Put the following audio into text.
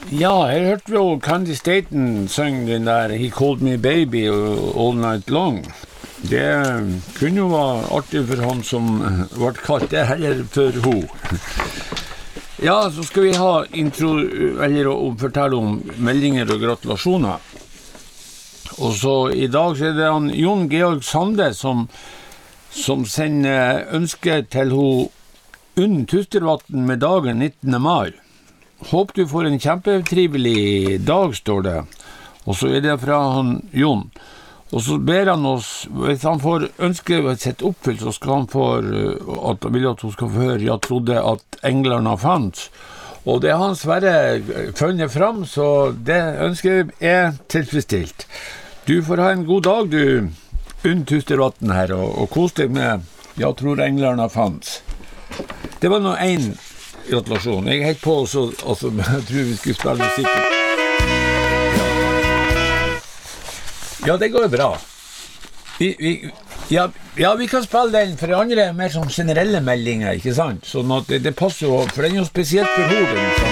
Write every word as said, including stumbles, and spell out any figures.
Ja, jeg hørte jo Candy Staten synge den der He Called Me Baby All Night Long. Det kunne jo være artig for han som ble kalt det, eller for ho. Ja, så skal vi ha intro, eller å fortelle om meldinger og gratulasjoner. Og så i dag så er det han Jon Georg Sande som, som sender ønske til ho Unn Tustervatn med dagen nittende mai. Håp du får en kjempetrivelig dag, står det. Og så er det fra han Jon. Og så ber han oss, hvis han får ønske sett oppfylt, så skal han få, at, vil at hun skal få høre, jeg trodde at englerne fanns. Og det har han Sverre funnet fram, så det ønsket er tilfredsstilt. Du får ha en god dag, du, Unn Tustervatn her, og, og kos deg med jeg tror englerne fanns. Det var nå en gratulasjon. Jeg er helt på, så altså, jeg tror vi skulle spille musikk. Ja, det går bra. Vi, vi, ja, ja, vi kan spille den, for det andre er mer sånn generelle meldinger, ikke sant? Sånn at det, det passer jo, for den er jo spesielt for hodet.